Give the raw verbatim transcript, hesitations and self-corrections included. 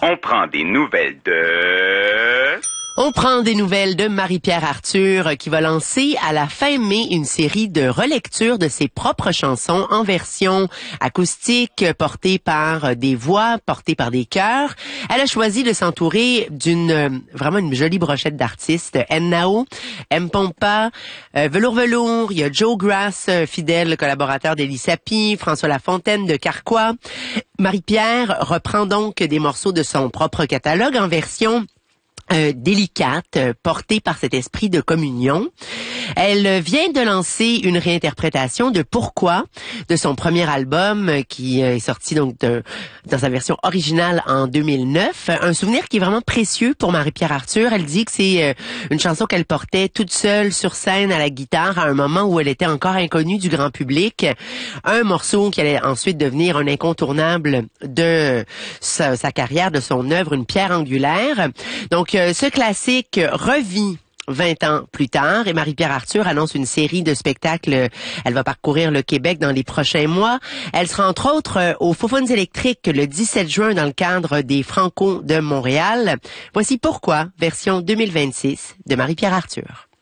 On prend des nouvelles de... On prend des nouvelles de Marie-Pierre Arthur qui va lancer à la fin mai une série de relectures de ses propres chansons en version acoustique portée par des voix, portée par des chœurs. Elle a choisi de s'entourer d'une vraiment une jolie brochette d'artistes. Ennao, M. Pompa, euh, Velours Velours, il y a Joe Grass, fidèle collaborateur d'Elie Sapi, François Lafontaine de Carquois. Marie-Pierre reprend donc des morceaux de son propre catalogue en version Euh, délicate, euh, portée par cet esprit de communion. Elle vient de lancer une réinterprétation de Pourquoi de son premier album euh, qui euh, est sorti donc de, dans sa version originale en deux mille neuf. Un souvenir qui est vraiment précieux pour Marie-Pierre Arthur. Elle dit que c'est euh, une chanson qu'elle portait toute seule sur scène à la guitare à un moment où elle était encore inconnue du grand public. Un morceau qui allait ensuite devenir un incontournable de sa, sa carrière, de son œuvre, une pierre angulaire. Donc, ce classique revit vingt ans plus tard et Marie-Pierre Arthur annonce une série de spectacles. Elle va parcourir le Québec dans les prochains mois. Elle sera entre autres aux Faufounes électriques le dix-sept juin dans le cadre des Franco de Montréal. Voici Pourquoi, version deux mille vingt-six de Marie-Pierre Arthur.